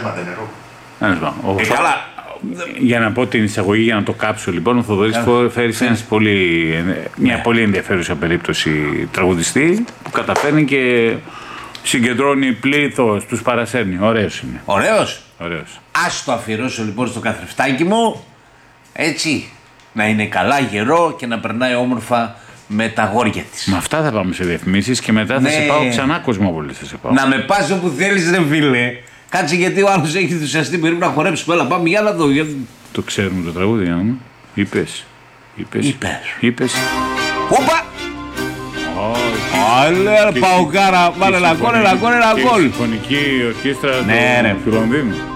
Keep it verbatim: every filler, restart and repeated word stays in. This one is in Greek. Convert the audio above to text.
ψέματα νερό. Ε, καλά. Για να πω την εισαγωγή, για να το κάψω λοιπόν, ο Θοδωρής φέρει πολύ, μια πολύ ενδιαφέρουσα περίπτωση τραγουδιστή που καταφέρνει και συγκεντρώνει πλήθος, τους παρασέρνει. Ωραίος είναι. Ωραίος. Ωραίος. Ας το αφιερώσω λοιπόν στο καθρεφτάκι μου, έτσι, να είναι καλά γερό και να περνάει όμορφα με τα αγόρια της. Με αυτά θα πάμε σε διαφημίσεις και μετά Ναι. θα σε πάω ξανά Κοσμόπολη, θα σε πάω. Να με πας όπου θέλεις ρε φίλε. Κάτσε γιατί ο άλλος έχει ενθουσιαστεί περίπου να χορέψει. Έλα πάμε για να δω. Το ξέρουμε το τραγούδι, να δούμε. Είπες. Είπες. Είπες. Είπες. Όπα! Άλλε, Παοκάρα, βάλε ένα γκολ, ένα γκολ, ένα γκολ. Συμφωνική ορχήστρα Ναι, ρε. του Λονδίνου.